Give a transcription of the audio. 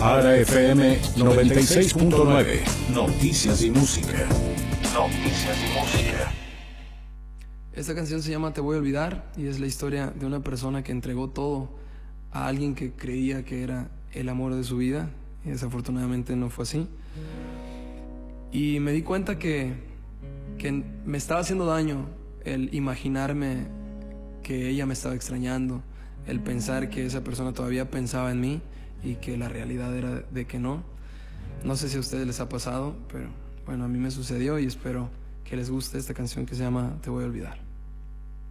Ara FM 96.9. Noticias y música. Noticias y música. Esta canción se llama Te voy a olvidar y es la historia de una persona que entregó todo a alguien que creía que era el amor de su vida y desafortunadamente no fue así. Y me di cuenta que me estaba haciendo daño el imaginarme que ella me estaba extrañando, el pensar que esa persona todavía pensaba en mí y que la realidad era de que no. No sé si a ustedes les ha pasado, pero bueno, a mí me sucedió y espero que les guste esta canción que se llama Te voy a olvidar.